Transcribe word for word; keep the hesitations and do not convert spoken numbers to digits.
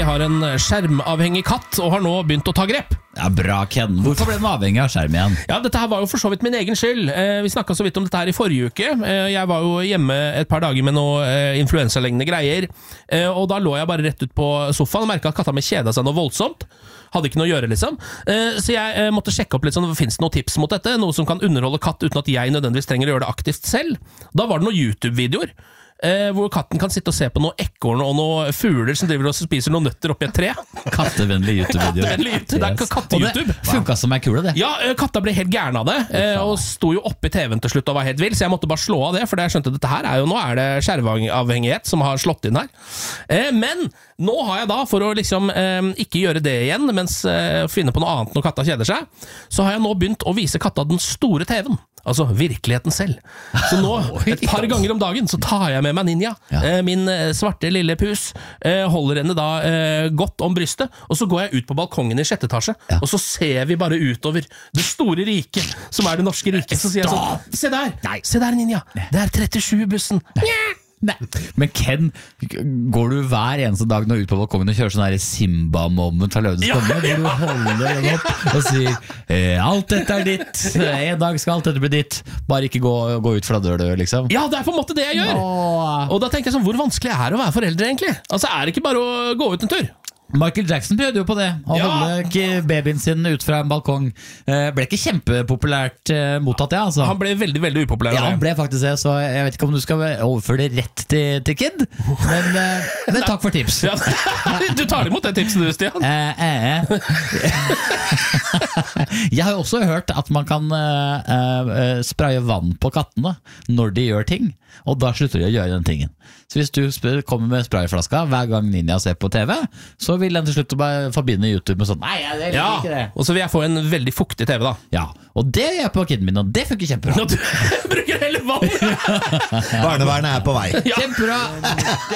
har en skjermavhengig katt og har nå begynt å ta grep. Ja, bra, Ken. Hvorfor ble den avhengig av skjerm igjen? Ja, dette her var jo for så vidt min egen skyld. Eh, vi snakket så vidt om dette her i forrige uke. Eh, jeg var jo hjemme et par dager med noe eh, influensalignende greier, eh, og da lå jeg bare rett ut på sofaen og merket at katta mi kjeda seg noe voldsomt. Hadde ikke noe å gjøre, liksom. Eh, så jeg eh, måtte sjekke opp litt sånn, finnes det noen tips mot dette? Noe som kan underholde katt uten at jeg nødvendigvis trenger å gjøre det aktivt selv. Da var det noen YouTube-videoer. Eh, hvor katten kan sitte og se på noen ekorn og noen fugler som driver og spiser noen nøtter oppi et tre. Kattevennlig YouTube-video. Kattevennlig YouTube, det er katte-YouTube. Og det funket som er kule, det. Ja, katta ble helt gæren av det, eh, og sto jo oppe i T V-en til slutt og var helt vild, så jeg måtte bare slå av det, for jeg skjønte at dette her er jo, nå er det skjermavhengighet som har slått inn her. Eh, men nå har jeg da, for å liksom eh, ikke gjøre det igjen, mens eh, finne på noe annet når katta kjeder seg, så har jeg nå begynt å vise katta den store T V-en. Altså virkeligheten selv. Så nå, et par ganger om dagen, så tar jeg med meg Ninja, ja. eh, min svarte lille pus, eh, holder henne da eh, godt om brystet, og så går jeg ut på balkongen i sjette etasje, ja. Og så ser vi bare utover det store riket, som er det norske riket. Så sier jeg sånn, se der, Nei. se der Ninja, det er trettisju-bussen. Nei. Men Ken, går du hver eneste dag nå ut på balkongen og kjører sånn her Simba-moment fra Løvenes konge, hvor du holder den opp og sier eh, alt dette er ditt, en dag skal alt dette bli ditt, bare ikke gå, gå ut fra dør, liksom. Ja, det er på en måte det jeg gjør. Åh. Og da tenker jeg sånn, hvor vanskelig er det å være foreldre egentlig? Altså, er det ikke bare å gå ut en tur? Michael Jackson prøvde jo på det og ja. holde babyen sin ut fra en balkong. Ble ikke kjempepopulært mottatt, ja, altså. Han ble veldig, veldig upopulær. Ja, han ble faktisk det, så jeg vet ikke om du skal overføre det rett til, til Kid, men, men takk for tips. Ja. Du tar imot det tipset du, Stian. Eh, eh. Jeg har jo også hørt at man kan eh, spraye vann på kattene når de gjør ting, og da slutter de å gjøre den tingen. Så hvis du kommer med sprayflaska hver gang Ninja ser på T V, så vil den til slutt bare forbinde YouTube med sånn, nei, jeg liker ja, ikke det. Og så vil jeg få en veldig fuktig T V da. Ja, og det gjør jeg på kiden min, og det funker kjempebra. Du bruker hele vann. Barnevernet er på vei. Ja. Kjempebra.